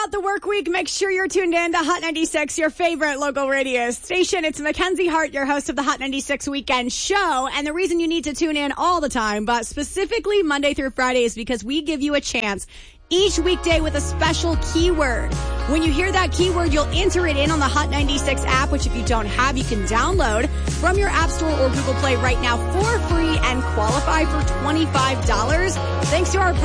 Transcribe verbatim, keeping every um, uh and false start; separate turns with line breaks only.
out the work week, make sure you're tuned in to Hot ninety-six, your favorite local radio station. It's Mackenzie Hart, your host of the Hot ninety-six Weekend Show. And the reason you need to tune in all the time, but specifically Monday through Friday, is because we give you a chance each weekday with a special keyword. When you hear that keyword, you'll enter it in on the Hot ninety-six app, which if you don't have, you can download from your App Store or Google Play right now for free and qualify for twenty-five dollars. Thanks to our